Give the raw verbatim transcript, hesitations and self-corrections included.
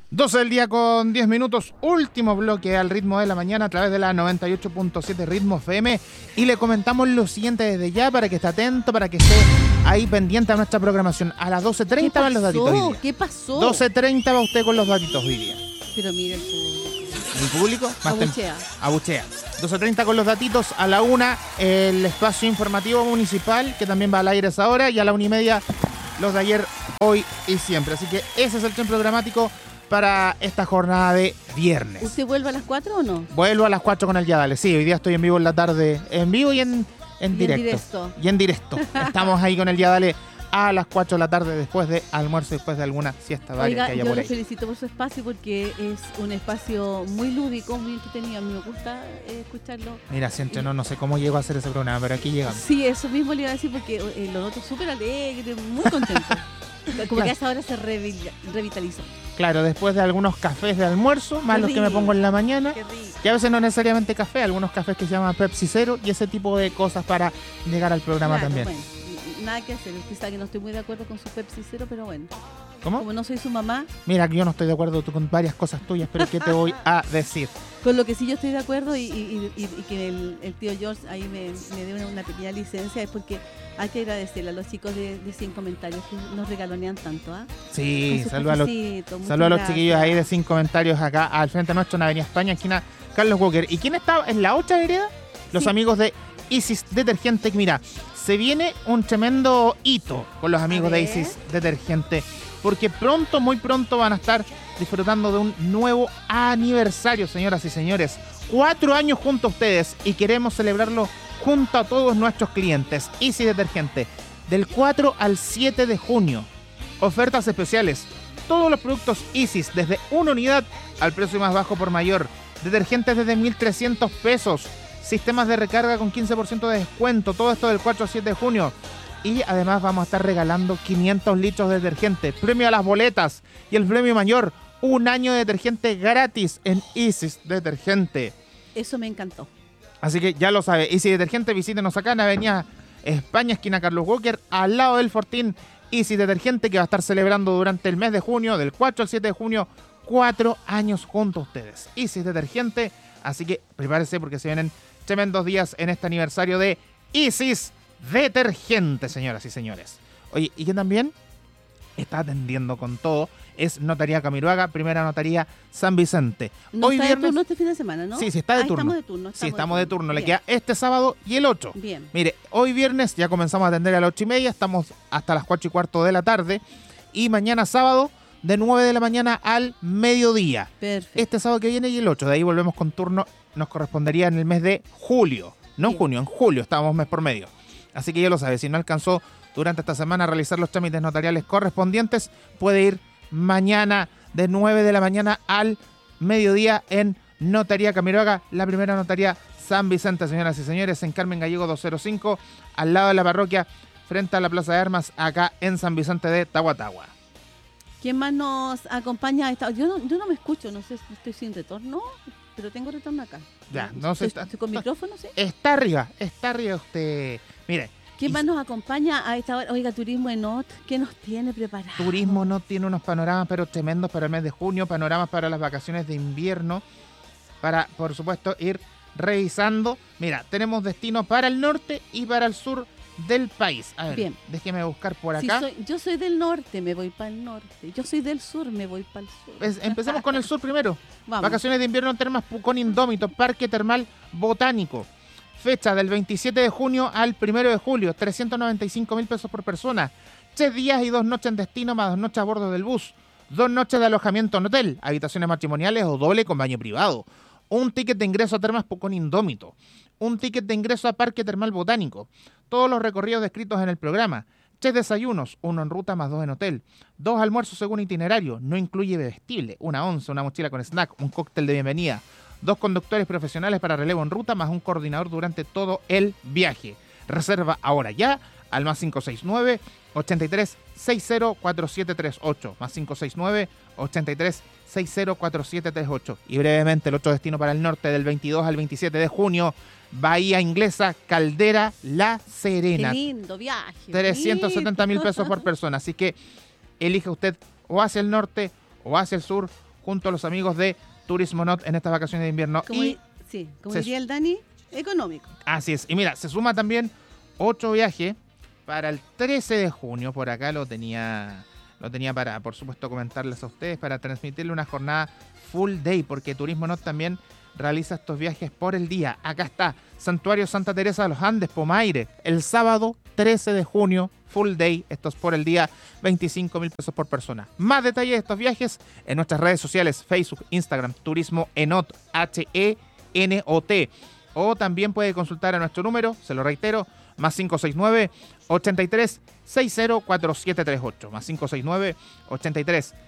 doce del día con diez minutos, último bloque al ritmo de la mañana a través de la noventa y ocho punto siete Ritmo F M, y le comentamos lo siguiente desde ya para que esté atento, para que esté ahí pendiente a nuestra programación. A las doce treinta van los datitos hoy día. ¿Qué pasó? doce treinta va usted con los datitos hoy día. Pero mire el público. ¿El público? Más Abuchea. tem- Abuchea. doce treinta con los datitos, a la una el espacio informativo municipal, que también va al aire a esa hora, y a la una y media los de ayer, hoy y siempre. Así que ese es el tren programático para esta jornada de viernes. ¿Usted vuelve a las cuatro o no? Vuelvo a las cuatro con el Ya Dale. Sí, hoy día estoy en vivo en la tarde, en vivo y en, en Y en directo. directo. Y en directo. Estamos ahí con el Ya Dale a las cuatro de la tarde, después de almuerzo, después de alguna siesta varias Oiga, que haya yo por lo ahí. felicito por su espacio porque es un espacio muy lúdico, muy entretenido. A mí me gusta eh, escucharlo. Mira, si entre no, no sé cómo llego a hacer ese programa, pero aquí llegamos. Sí, eso mismo le iba a decir porque eh, lo noto súper alegre, muy contento. Como que a esa hora se revi- revitalizó. Claro, después de algunos cafés de almuerzo, más Qué los que me rico. pongo en la mañana, Qué rico. que a veces no necesariamente café, algunos cafés que se llaman Pepsi Cero y ese tipo de cosas para llegar al programa Claro, también. bueno, nada que hacer. Usted sabe que no estoy muy de acuerdo con su Pepsi Cero, pero bueno. ¿Cómo? Como no soy su mamá, Mira, que yo no estoy de acuerdo tú con varias cosas tuyas, pero ¿qué te voy a decir? con lo que sí yo estoy de acuerdo y, y- y- y que el, el tío George ahí me, me dé una, una pequeña licencia es porque hay que agradecerle a los chicos de, de cien comentarios que nos regalonean tanto. ¿ah? Sí, Con su saludos a los, cafecito, muchas saludos a los gracias. chiquillos ahí de Sin Comentarios acá al frente nuestro en Avenida España, esquina Carlos Walker. ¿Y quién está en la otra vereda? Los Sí. amigos de Isis Detergente. Mira, se viene un tremendo hito con los amigos A de ver. Isis Detergente, porque pronto, muy pronto van a estar disfrutando de un nuevo aniversario, señoras y señores. Cuatro años junto a ustedes y queremos celebrarlo junto a todos nuestros clientes. Isis Detergente, del cuatro al siete de junio. Ofertas especiales. Todos los productos Isis desde una unidad al precio más bajo por mayor. Detergentes desde mil trescientos pesos. Sistemas de recarga con quince por ciento de descuento. Todo esto del cuatro al siete de junio. Y además vamos a estar regalando quinientos litros de detergente. Premio a las boletas. Y el premio mayor, un año de detergente gratis en Isis Detergente. Eso me encantó. Así que ya lo sabe. Isis Detergente, visítenos acá en Avenida España, esquina Carlos Walker, al lado del Fortín. Isis Detergente, que va a estar celebrando durante el mes de junio, del cuatro al siete de junio, cuatro años junto a ustedes. Isis Detergente, así que prepárese porque se vienen tremendos días en este aniversario de Isis Detergente, señoras y señores. Oye, y que también está atendiendo con todo es Notaría Camiroaga, primera notaría San Vicente. No Hoy está viernes, de turno este fin de semana, ¿no? Sí, sí, está de Ah, turno. Estamos de turno. sí, estamos de turno. Le Bien, queda este sábado y el ocho. Bien. Mire, hoy viernes ya comenzamos a atender a las ocho y media, estamos hasta las cuatro y cuarto de la tarde. Y mañana sábado, de nueve de la mañana al mediodía. Perfecto. Este sábado que viene y el ocho. De ahí volvemos con turno, nos correspondería en el mes de julio. No en Bien. junio, en julio, estábamos mes por medio. Así que ya lo sabe, si no alcanzó durante esta semana a realizar los trámites notariales correspondientes, puede ir mañana de nueve de la mañana al mediodía en Notaría Camiroaga, la primera notaría San Vicente, señoras y señores, en Carmen Gallego doscientos cinco, al lado de la parroquia, frente a la Plaza de Armas, acá en San Vicente de Tahuatahua. ¿Quién más nos acompaña a esta? Yo no, yo no me escucho, no sé si estoy sin retorno, pero tengo retorno acá. Ya, no sé, Estoy, está- estoy con está- micrófono, ¿sí? Está arriba, está arriba usted. Mire, ¿Quién y- más nos acompaña a esta hora? Oiga, Turismo Enot, ¿qué nos tiene preparado? Turismo no tiene unos panoramas pero tremendos para el mes de junio, panoramas para las vacaciones de invierno, para, por supuesto, ir revisando. Mira, tenemos destinos para el norte y para el sur del país. A ver, Bien. déjeme buscar por Si acá. soy- yo soy del norte, me voy para el norte. Yo soy del sur, me voy para el sur. Pues, empecemos con el sur primero. Vamos. Vacaciones de invierno en Termas Pucón Indómito, Parque Termal Botánico. Fecha del veintisiete de junio al primero de julio, trescientos noventa y cinco mil pesos por persona. Tres días y dos noches en destino, más dos noches a bordo del bus. Dos noches de alojamiento en hotel, habitaciones matrimoniales o doble con baño privado. Un ticket de ingreso a Termas Pucón Indómito. Un ticket de ingreso a Parque Termal Botánico. Todos los recorridos descritos en el programa. Tres desayunos, uno en ruta más dos en hotel. Dos almuerzos según itinerario, no incluye bebestible. Una once, una mochila con snack, un cóctel de bienvenida. Dos conductores profesionales para relevo en ruta, más un coordinador durante todo el viaje. Reserva ahora ya al más cinco seis nueve, ochenta y tres, sesenta, cuarenta y siete treinta y ocho. Más cinco seis nueve, ochenta y tres, sesenta, cuarenta y siete treinta y ocho. Y brevemente el otro destino para el norte del veintidós al veintisiete de junio. Bahía Inglesa, Caldera, La Serena. Qué lindo viaje. trescientos setenta mil pesos por persona. Así que elija usted o hacia el norte o hacia el sur, junto a los amigos de Turismo Not en estas vacaciones de invierno. Como, y sí, como se- diría el Dani, económico. Así es. Y mira, se suma también otro viaje para el trece de junio. Por acá lo tenía, lo tenía para, por supuesto, comentarles a ustedes, para transmitirle una jornada full day, porque Turismo Not también realiza estos viajes por el día. Acá está, Santuario Santa Teresa de los Andes, Pomaire, el sábado trece de junio, full day, estos por el día, veinticinco mil pesos por persona. Más detalles de estos viajes en nuestras redes sociales, Facebook, Instagram, Turismo Enot, H E N O T. O también puede consultar a nuestro número, se lo reitero, más cinco seis nueve, ochenta y tres, sesenta cuarenta y siete treinta y ocho, más cinco seis nueve, ochenta y tres,